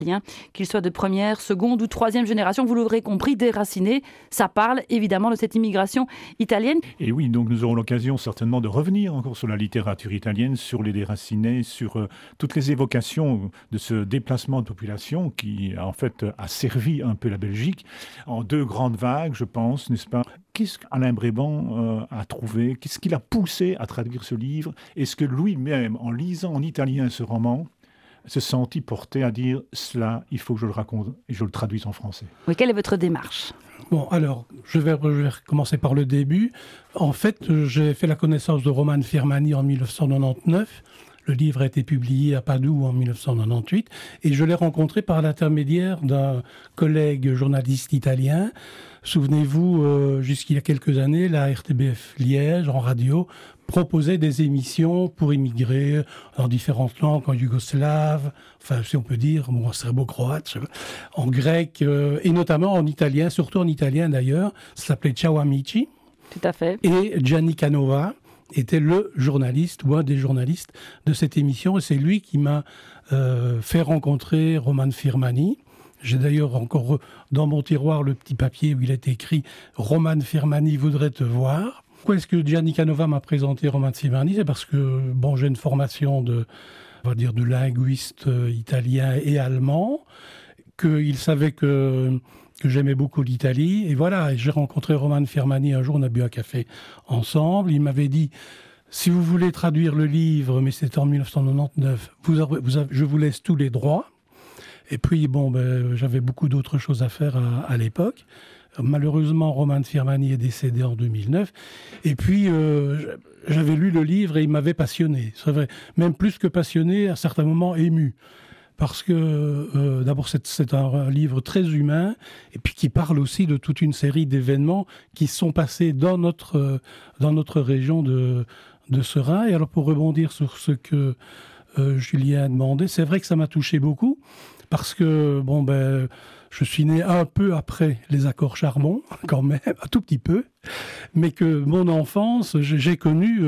Qu'il soit de première, seconde ou troisième génération, vous l'aurez compris, Déraciné, ça parle évidemment de cette immigration italienne. Et oui, donc nous aurons l'occasion certainement de revenir encore sur la littérature italienne, sur les Déracinés, sur toutes les évocations de ce déplacement de population qui en fait a servi un peu la Belgique en deux grandes vagues, je pense, n'est-ce pas ? Qu'est-ce qu'Alain Bréban a trouvé ? Qu'est-ce qui l'a poussé à traduire ce livre ? Est-ce que lui-même, en lisant en italien ce roman, se sentit porté à dire cela, il faut que je le raconte et je le traduise en français. Oui, quelle est votre démarche ? Bon, alors, je vais commencer par le début. En fait, j'ai fait la connaissance de Roman Firmani en 1999. Le livre a été publié à Padoue en 1998 et je l'ai rencontré par l'intermédiaire d'un collègue journaliste italien. Souvenez-vous, jusqu'il y a quelques années, la RTBF Liège, en radio, proposait des émissions pour immigrer dans différentes langues, en yougoslave, enfin, si on peut dire, en serbo-croate, en grec, et notamment en italien, surtout en italien d'ailleurs. Ça s'appelait Ciao Amici. Tout à fait. Et Gianni Canova était le journaliste ou un des journalistes de cette émission. Et c'est lui qui m'a fait rencontrer Roman Firmani. J'ai d'ailleurs encore dans mon tiroir le petit papier où il est écrit « Roman Firmani voudrait te voir ». Pourquoi est-ce que Gianni Canova m'a présenté Roman Firmani ? C'est parce que j'ai une formation de linguiste italien et allemand, qu'il savait que j'aimais beaucoup l'Italie. Et voilà, j'ai rencontré Roman Firmani un jour, on a bu un café ensemble. Il m'avait dit, si vous voulez traduire le livre, mais c'était en 1999, je vous laisse tous les droits. Et puis, j'avais beaucoup d'autres choses à faire à l'époque. Malheureusement, Roman Firmani est décédé en 2009. Et puis, j'avais lu le livre et il m'avait passionné. C'est vrai, même plus que passionné, à certains moments ému. Parce que, d'abord, c'est un livre très humain, et puis qui parle aussi de toute une série d'événements qui sont passés dans notre région de Serein. Et alors, pour rebondir sur ce que Julien a demandé, c'est vrai que ça m'a touché beaucoup, parce que, je suis né un peu après les accords Charbon, quand même, un tout petit peu, mais que mon enfance, j'ai connu,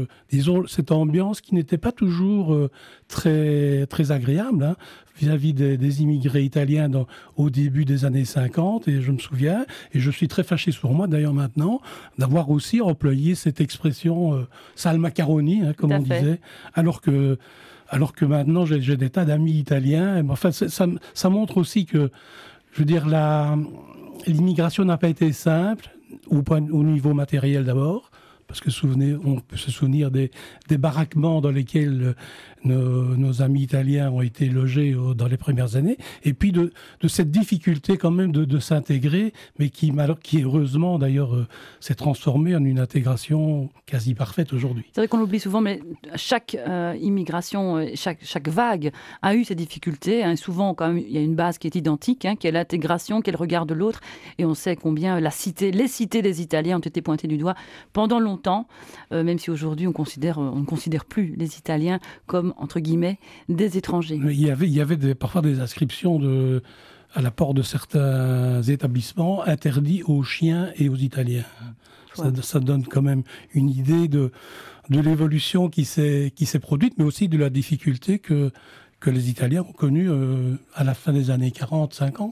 cette ambiance qui n'était pas toujours très, très agréable, vis-à-vis des immigrés italiens au début des années 50, et je me souviens, et je suis très fâché sur moi d'ailleurs maintenant, d'avoir aussi employé cette expression sale macaroni, comme on disait, alors que maintenant j'ai des tas d'amis italiens. Enfin, ça montre aussi que, je veux dire, l'immigration n'a pas été simple, au niveau matériel d'abord, parce que on peut se souvenir des baraquements dans lesquels nos amis italiens ont été logés dans les premières années, et puis de cette difficulté quand même de s'intégrer, mais qui heureusement d'ailleurs s'est transformée en une intégration quasi parfaite aujourd'hui. C'est vrai qu'on l'oublie souvent, mais chaque immigration, chaque vague a eu ses difficultés. Souvent, quand même, il y a une base qui est identique, qui est l'intégration, qui est le regard de l'autre, et on sait combien les cités des Italiens ont été pointées du doigt pendant longtemps, même si aujourd'hui on ne considère plus les Italiens comme, entre guillemets, des étrangers. Il y avait parfois des inscriptions à la porte de certains établissements interdits aux chiens et aux Italiens. Ça donne quand même une idée de l'évolution qui s'est produite, mais aussi de la difficulté que les Italiens ont connue à la fin des années 40-50.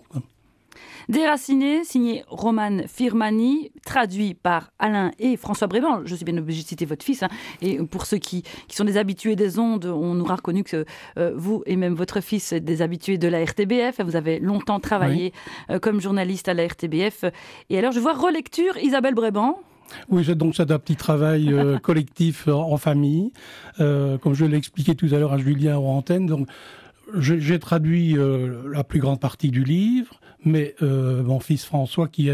Déraciné, signé Roman Firmani, traduit par Alain et François Bréban. Je suis bien obligée de citer votre fils. Et pour ceux qui sont des habitués des ondes, on aura reconnu que vous et même votre fils êtes des habitués de la RTBF. Vous avez longtemps travaillé comme journaliste à la RTBF. Et alors, je vois relecture Isabelle Bréban. Oui, donc c'est un petit travail collectif en famille. Comme je l'ai expliqué tout à l'heure à Julien en antenne, donc j'ai traduit la plus grande partie du livre, mais mon fils François, qui a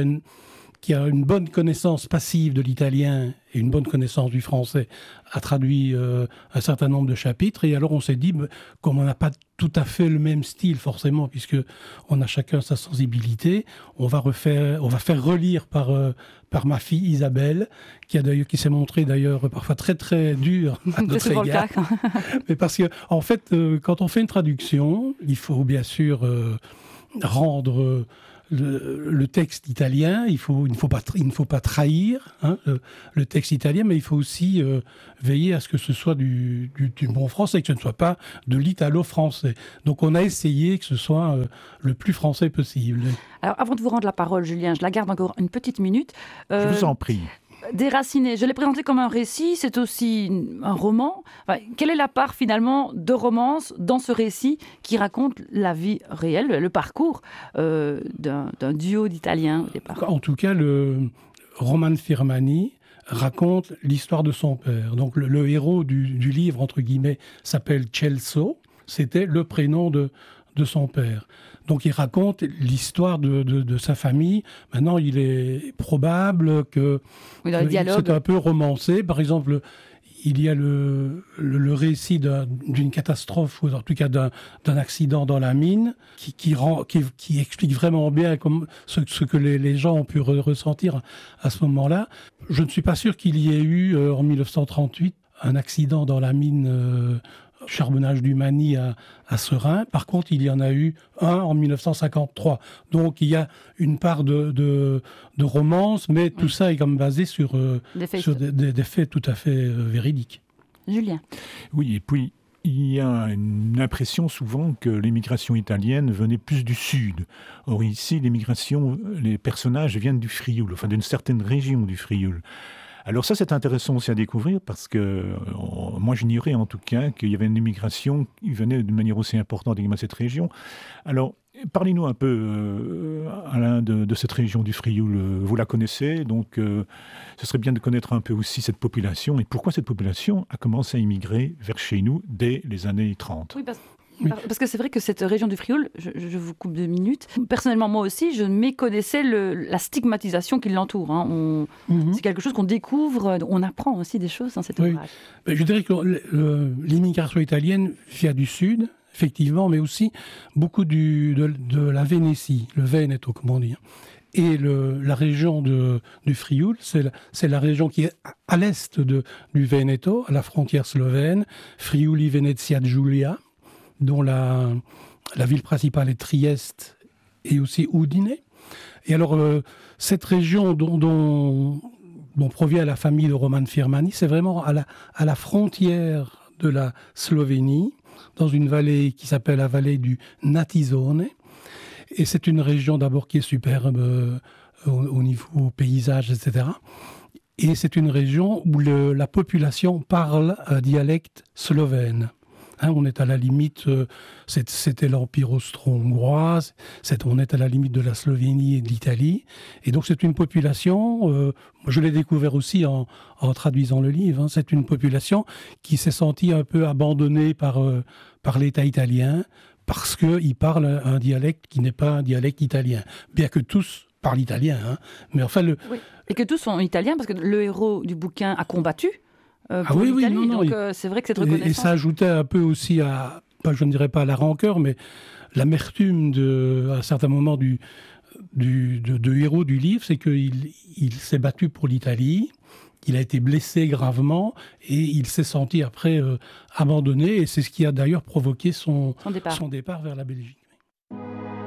une bonne connaissance passive de l'italien et une bonne connaissance du français, a traduit un certain nombre de chapitres. Et alors on s'est dit, comme on n'a pas tout à fait le même style forcément, puisque on a chacun sa sensibilité, on va faire relire par ma fille Isabelle, qui s'est montrée d'ailleurs parfois très très dure à notre égard. Mais parce que en fait, quand on fait une traduction, il faut bien sûr rendre le texte italien, il ne faut pas trahir le texte italien, mais il faut aussi veiller à ce que ce soit du bon français, que ce ne soit pas de l'italo-français. Donc on a essayé que ce soit le plus français possible. Alors avant de vous rendre la parole, Julien, je la garde encore une petite minute. Je vous en prie. Déraciné, je l'ai présenté comme un récit, c'est aussi un roman. Enfin, quelle est la part finalement de romance dans ce récit qui raconte la vie réelle, le parcours d'un duo d'Italiens au départ? En tout cas, le Roman Firmani raconte l'histoire de son père. Donc le héros du livre, entre guillemets, s'appelle Celso. C'était le prénom de son père. Donc il raconte l'histoire de sa famille. Maintenant, il est probable que c'est un peu romancé. Par exemple, il y a le récit d'une catastrophe, ou en tout cas d'un accident dans la mine, qui explique vraiment bien ce que les gens ont pu ressentir à ce moment-là. Je ne suis pas sûr qu'il y ait eu, en 1938, un accident dans la mine charbonnage du Mani à Seraing. Par contre, il y en a eu un en 1953. Donc, il y a une part de romance, mais tout ça est quand même basé sur des faits tout à fait véridiques. Julien. Oui, et puis, il y a une impression souvent que l'émigration italienne venait plus du sud. Or, ici, les personnages viennent du Frioul, enfin d'une certaine région du Frioul. Alors ça, c'est intéressant aussi à découvrir parce que moi, j'ignorais en tout cas qu'il y avait une immigration qui venait d'une manière aussi importante de cette région. Alors, parlez-nous un peu, Alain, de cette région du Frioul. Vous la connaissez, donc ce serait bien de connaître un peu aussi cette population et pourquoi cette population a commencé à immigrer vers chez nous dès les années 30. Oui, parce que c'est vrai que cette région du Frioul, je vous coupe 2 minutes, personnellement moi aussi, je méconnaissais la stigmatisation qui l'entoure. C'est quelque chose qu'on découvre, on apprend aussi des choses dans cet ouvrage. Je dirais que l'immigration italienne vient du sud, effectivement, mais aussi beaucoup de la Vénétie, le Veneto, comme on dit. Et la région du Frioul, c'est la région qui est à l'est du Veneto, à la frontière slovène, Friuli Venezia Giulia, dont la ville principale est Trieste et aussi Udine. Et alors, cette région dont provient la famille de Roman Firmani, c'est vraiment à la frontière de la Slovénie, dans une vallée qui s'appelle la vallée du Natisone. Et c'est une région d'abord qui est superbe au niveau paysage, etc. Et c'est une région où la population parle un dialecte slovène. On est à la limite, c'était l'Empire austro-hongrois, on est à la limite de la Slovénie et de l'Italie. Et donc c'est une population, je l'ai découvert aussi en traduisant le livre, c'est une population qui s'est sentie un peu abandonnée par l'État italien, parce qu'ils parlent un dialecte qui n'est pas un dialecte italien, bien que tous parlent italien. Mais enfin, oui. Et que tous sont italiens, parce que le héros du bouquin a combattu. Oui, donc c'est vrai que cette reconnaissance... Et ça ajoutait un peu aussi je ne dirais pas à la rancœur, mais l'amertume à un certain moment du héros du livre, c'est qu'il s'est battu pour l'Italie, il a été blessé gravement et il s'est senti après abandonné, et c'est ce qui a d'ailleurs provoqué son départ vers la Belgique.